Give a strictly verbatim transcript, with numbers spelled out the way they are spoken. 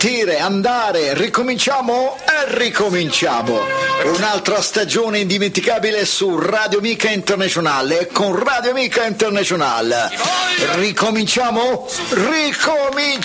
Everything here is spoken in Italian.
Partire, andare, ricominciamo e ricominciamo. Un'altra stagione indimenticabile su Radio Amica Internazionale e con Radio Amica Internazionale. Ricominciamo? Ricominciamo!